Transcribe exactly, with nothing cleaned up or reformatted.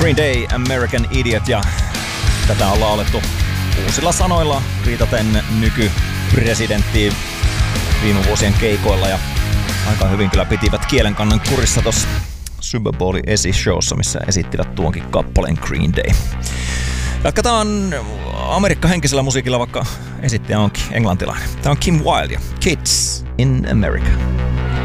Green Day, American Idiot, ja tätä on laulettu uusilla sanoilla viitaten nykypresidenttiin viime vuosien keikoilla, ja aika hyvin kyllä pitivät kielenkannan kurissa tuossa Super Bowlin esishowssa, missä esittivät tuonkin kappaleen Green Day. Jatketaan Amerikka-henkisellä musiikilla, vaikka esittäjä onkin englantilainen. Tämä on Kim Wilde ja Kids in America.